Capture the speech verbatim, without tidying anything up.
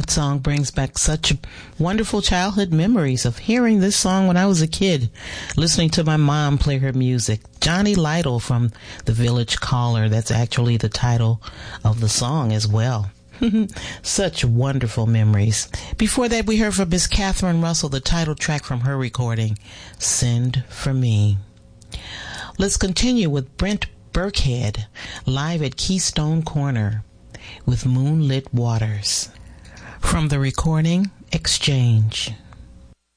That song brings back such wonderful childhood memories of hearing this song when I was a kid, listening to my mom play her music. Johnny Lytle from The Village Caller. That's actually the title of the song as well. Such wonderful memories. Before that, we heard from Miss Catherine Russell, the title track from her recording, Send For Me. Let's continue with Brent Burkhead, live at Keystone Corner with Moonlit Waters. From the recording, Exchange.